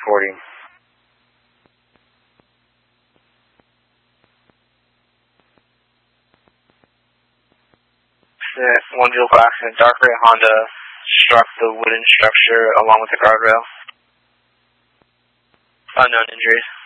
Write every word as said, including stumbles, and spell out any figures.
forty. One vehicle accident, dark gray Honda struck the wooden structure along with the guardrail. Unknown injuries.